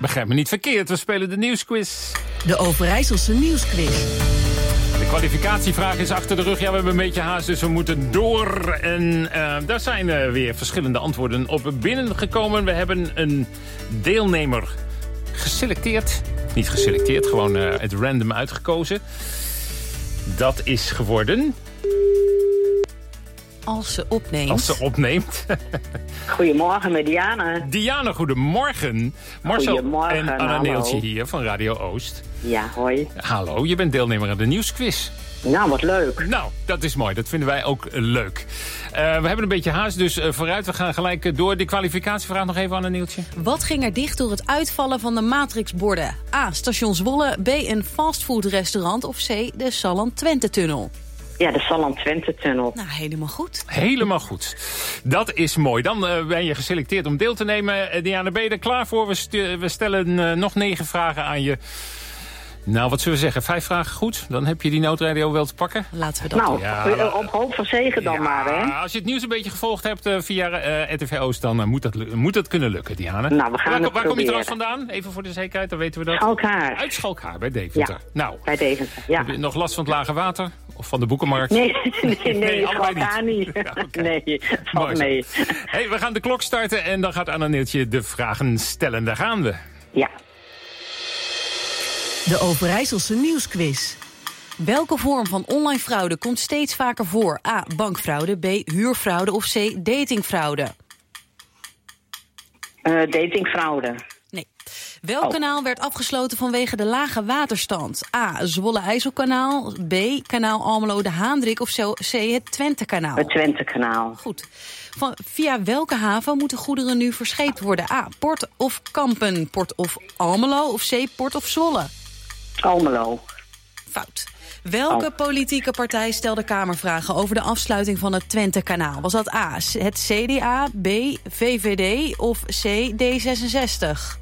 Begrijp me niet verkeerd, we spelen de nieuwsquiz. De Overijsselse nieuwsquiz. De kwalificatievraag is achter de rug. Ja, we hebben een beetje haast, dus we moeten door. En daar zijn weer verschillende antwoorden op binnengekomen. We hebben een deelnemer geselecteerd. Niet geselecteerd, gewoon het random uitgekozen. Dat is geworden... Als ze opneemt. Goedemorgen met Diana. Diana, goedemorgen. Marcel Goedemorgen, en Anna Neeltje hier van Radio Oost. Ja, hoi. Hallo, je bent deelnemer aan de nieuwsquiz. Nou, wat leuk. Nou, dat is mooi. Dat vinden wij ook leuk. We hebben een beetje haast, dus vooruit. We gaan gelijk door. De kwalificatievraag nog even, Anna Neeltje. Wat ging er dicht door het uitvallen van de matrixborden? A. Station Zwolle. B. Een fastfoodrestaurant. Of C. De Salland-Twente-tunnel. Ja, de Salland-Twente-tunnel. Nou, helemaal goed. Helemaal goed. Dat is mooi. Dan ben je geselecteerd om deel te nemen. Diana, ben je er klaar voor? We stellen nog 9 vragen aan je. Nou, wat zullen we zeggen? 5 vragen goed? Dan heb je die noodradio wel te pakken. Laten we dat doen. Nou, op hoop van zegen dan maar, hè? Als je het nieuws een beetje gevolgd hebt via RTV Oost, dan moet dat kunnen lukken, Diana. Nou, we gaan Waar kom je trouwens vandaan? Even voor de zekerheid, dan weten we dat. Schalkhaar. Uit Schalkhaar, bij Deventer. Ja, nou, bij Deventer, ja. Heb je nog last van het lage water? Of van de boekenmarkt? Nee, Schalkhaar niet. Ja, okay. Nee, valt mee. Hey, we gaan de klok starten en dan gaat Anna Neeltje de vragen stellen. Daar gaan we. Ja. De Overijsselse nieuwsquiz. Welke vorm van online fraude komt steeds vaker voor? A. Bankfraude. B. Huurfraude. Of C. Datingfraude. Datingfraude. Nee. Welk kanaal werd afgesloten vanwege de lage waterstand? A. Zwolle-IJsselkanaal. B. Kanaal Almelo de Haandrik. Of C. Het Twentekanaal. Het Twentekanaal. Goed. Via welke haven moeten goederen nu verscheept worden? A. Port of Kampen. Port of Almelo. Of C. Port of Zwolle. Almelo. Fout. Welke politieke partij stelde Kamervragen over de afsluiting van het Twentekanaal? Was dat A, het CDA, B, VVD of C, D66?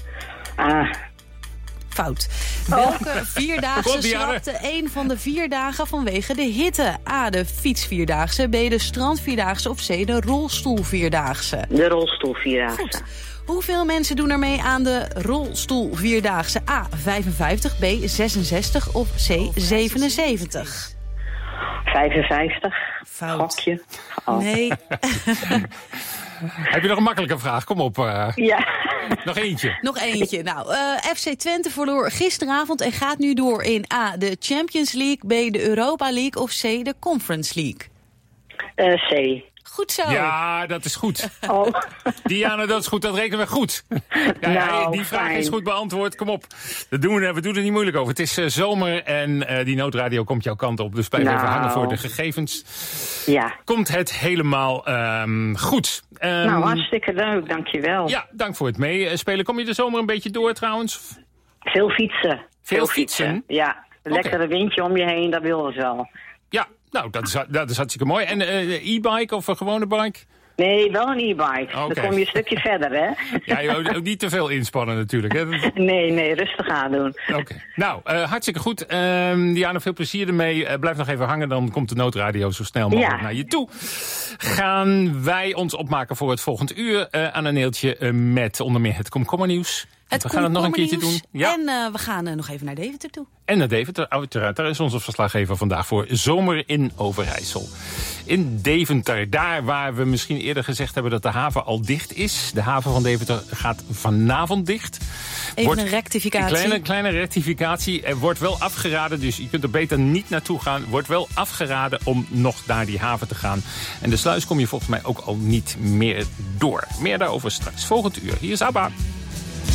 Fout. Welke 4 dagen schrapte een van de 4 dagen vanwege de hitte? A, de fietsvierdaagse, B, de strandvierdaagse of C, de rolstoelvierdaagse? De rolstoelvierdaagse. Goed. Hoeveel mensen doen er mee aan de rolstoelvierdaagse? A, 55, B, 66 of C, 77? 55. Fout. Gokje. Oh. Nee. Heb je nog een makkelijke vraag? Kom op. Ja. Nog eentje. Nog eentje. Nou, FC Twente verloor gisteravond en gaat nu door in A, de Champions League, B, de Europa League of C, de Conference League. C. Goed zo. Ja, dat is goed. Oh. Diana, dat is goed. Dat rekenen we goed. Ja, Nou, die vraag fijn. is goed beantwoord. Kom op. We doen er niet moeilijk over. Het is zomer en die noodradio komt jouw kant op. Dus blijf even hangen voor de gegevens. Ja. Komt het helemaal goed. Nou, hartstikke leuk. Dankjewel. Ja, dank voor het meespelen. Kom je de zomer een beetje door trouwens? Veel fietsen. Veel fietsen? Ja. Lekkere windje om je heen, dat willen we wel. Ja, nou, dat is hartstikke mooi. En e-bike of een gewone bike? Nee, wel een e-bike. Okay. Dan kom je een stukje verder, hè? Ja, je moet ook niet te veel inspannen natuurlijk. Hè? Nee, rustig aan doen. Oké. Nou, hartstikke goed. Diana, veel plezier ermee. Blijf nog even hangen, dan komt de noodradio zo snel mogelijk naar je toe. Gaan wij ons opmaken voor het volgend uur, Anna Neeltje, met onder meer het komkommernieuws. We gaan het nog een keertje doen. Ja. En we gaan nog even naar Deventer toe. En naar Deventer, uiteraard. Daar is onze verslaggever vandaag voor Zomer in Overijssel. In Deventer, daar waar we misschien eerder gezegd hebben dat de haven al dicht is. De haven van Deventer gaat vanavond dicht. Even een rectificatie. Een kleine rectificatie. Er wordt wel afgeraden, dus je kunt er beter niet naartoe gaan. Wordt wel afgeraden om nog naar die haven te gaan. En de sluis kom je volgens mij ook al niet meer door. Meer daarover straks. Volgend uur. Hier is Abba.